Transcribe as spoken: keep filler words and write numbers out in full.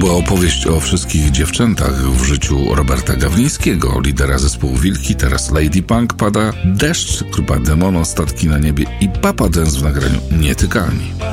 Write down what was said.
była opowieść o wszystkich dziewczętach w życiu Roberta Gawlińskiego, lidera zespołu Wilki. Teraz Lady Punk, pada deszcz, grupa Demono, statki na niebie i Papa Dance w nagraniu Nietykalni.